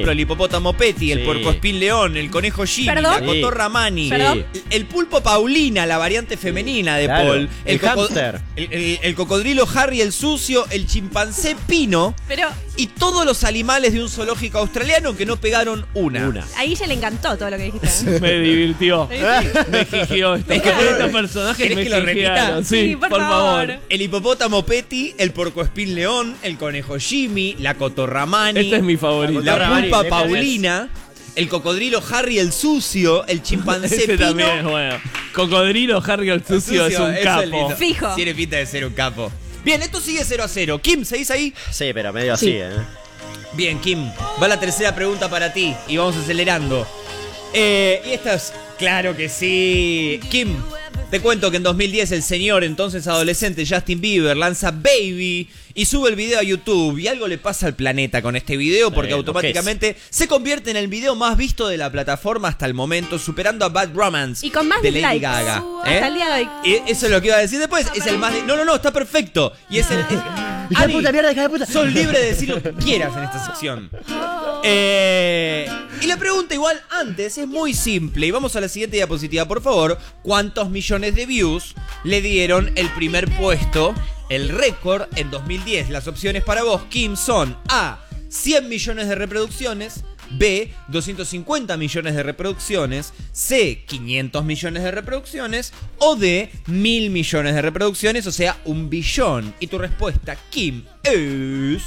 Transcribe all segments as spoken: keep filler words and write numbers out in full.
el hipopótamo Petty, el Sí. puercoespín león, el conejo Jimmy, ¿Perdón? la cotorra Manny, ¿Perdón? el pulpo Paulina, la variante femenina de Claro, Paul, el coco- hámster. el, el- el cocodrilo Harry el sucio, el chimpancé Pino Pero y todos los animales de un zoológico australiano que no pegaron una. Una. a ella le encantó todo lo que dijiste. Me divirtió. Me jijió. Estos, Es que- estos personajes ¿Querés me que lo repita? jijearon. Sí, Sí, por por, favor. favor. El hipopótamo Petty, el puercoespín león, el conejo Jimmy, la cotorra Manny, Este es mi favorito. la Cotorra Manny, pulpa ¿de cuál es? Paulina, el cocodrilo Harry el sucio, el chimpancé Ese Pino. también es bueno. Cocodrilo Harry el sucio, es un eso capo. lindo. Fijo. Tiene pinta de ser un capo. Bien, esto sigue cero a cero. Kim, ¿seguís ahí? Sí, pero medio así, ¿eh? Bien, Kim. Va la tercera pregunta para ti y vamos acelerando. Eh, y esta es... Claro que sí. Kim, te cuento que en dos mil diez el señor, entonces adolescente Justin Bieber, lanza Baby y sube el video a YouTube. Y algo le pasa al planeta con este video porque Eh, automáticamente se convierte en el video más visto de la plataforma hasta el momento, superando a Bad Romance Y con más de Lady dislikes. Gaga. Hasta ¿Eh? el día de hoy. Y eso es lo que iba a decir después. Es el más... de- No, no, no, está perfecto. Y es el... es- Hija de Ani, puta, mierda, hija de puta. sos libre de decir lo que quieras en esta sección. Eh, y la pregunta igual antes es muy simple. Y vamos a la siguiente diapositiva, por favor. ¿Cuántos millones de views le dieron el primer puesto, el récord, en dos mil diez? Las opciones para vos, Kim, son A, cien millones de reproducciones, B, doscientos cincuenta millones de reproducciones, C, quinientos millones de reproducciones o D, mil millones de reproducciones, o sea, un billón. Y tu respuesta, Kim, es...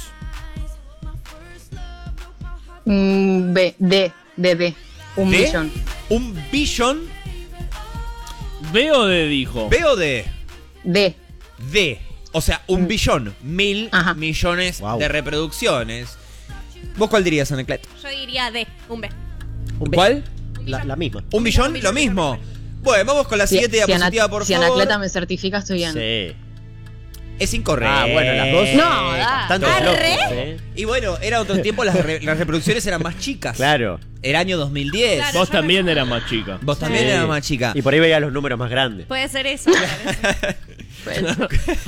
Mm, B, D, D, D. Un ¿D? millón. ¿Un billón? ¿B o D dijo? ¿B o D? D. D. O sea, un billón, mil Ajá. millones Wow. de reproducciones. ¿Vos cuál dirías, Anaclet? Yo diría D, un B. Un B. ¿Cuál? La, la misma. ¿Un billón? Lo mismo. Bueno, vamos con la Si, siguiente si diapositiva, Ana- por si favor. Anacleta me certifica, estoy bien. Sí. Es incorrecto. Ah, bueno, las dos. No, da. Bastante Arre. flojos, ¿eh? Y bueno, era otro tiempo, las, re- las reproducciones eran más chicas. Claro. Era año dos mil diez. Claro. Vos yo también me- eras más chica. Vos también Sí. eras más chica. Y por ahí veía los números más grandes. Puede ser eso. Bueno.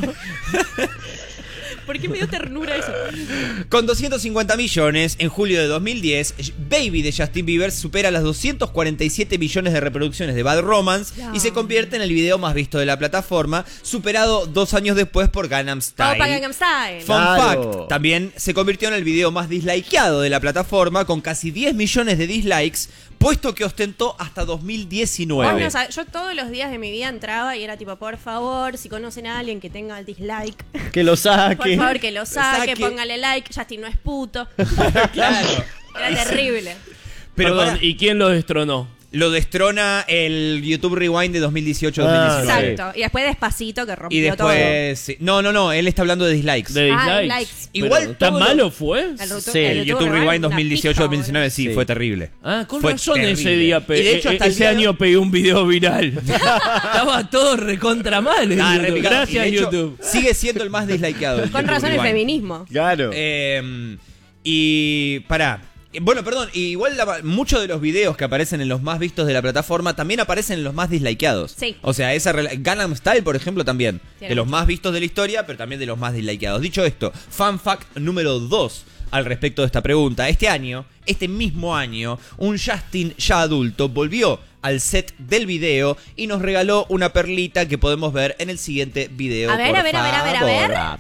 ¿Por qué me dio ternura eso? Con doscientos cincuenta millones, en julio de dos mil diez, Baby de Justin Bieber supera las doscientos cuarenta y siete millones de reproducciones de Bad Romance No. y se convierte en el video más visto de la plataforma, superado dos años después por Gangnam Style. Opa Gangnam Style. Fun Claro. fact, también se convirtió en el video más dislikeado de la plataforma con casi diez millones de dislikes, puesto que ostentó hasta dos mil Vos diecinueve. no sabés, yo todos los días de mi vida entraba y era tipo, por favor, si conocen a alguien que tenga el dislike, Que lo por saque. favor que lo saque, Saque. póngale like, Justin no es puto. Claro. Era terrible. Pero Perdón, pará, ¿y quién lo destronó? lo destrona el YouTube Rewind de dos mil dieciocho dos mil diecinueve. Ah, sí. Exacto. Y después Despacito que rompió Y después... sí. No, no, no, él está hablando de dislikes. De Ah, dislikes. likes. Igual Pero, ¿tan todo lo- malo fue? todo. El, rutu- Sí, El YouTube Rewind una dos mil dieciocho dos mil diecinueve pija, sí, Sí. fue terrible. Ah, con Fue razón terrible. ese día pe- Y de hecho, e- hasta el ese día de- año pegué un video viral. Estaba todo recontra mal en Ah, YouTube. repicado. Y Gracias de hecho, YouTube. sigue siendo el más dislikeado. del Con YouTube razón el Rewind. feminismo. Claro. Eh, y pará. Bueno, perdón, igual la- muchos de los videos que aparecen en los más vistos de la plataforma también aparecen en los más dislikeados. Sí. O sea, esa rela- Gangnam Style, por ejemplo, también. Tiene de los mucho. más vistos de la historia, pero también de los más dislikeados. Dicho esto, fun fact número dos al respecto de esta pregunta. Este año, este mismo año, un Justin ya adulto volvió al set del video y nos regaló una perlita que podemos ver en el siguiente video. A ver, por a ver, a ver, a ver, a ver. favor.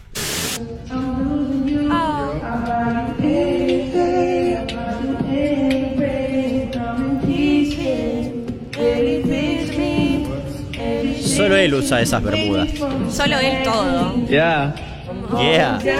Solo él usa esas bermudas. Solo él todo. Yeah.